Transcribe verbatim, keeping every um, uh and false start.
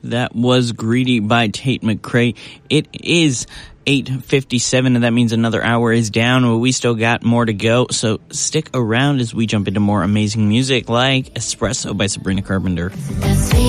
That was Greedy by Tate McRae. It is eight fifty-seven, and that means another hour is down, but we still got more to go. So stick around as we jump into more amazing music like Espresso by Sabrina Carpenter.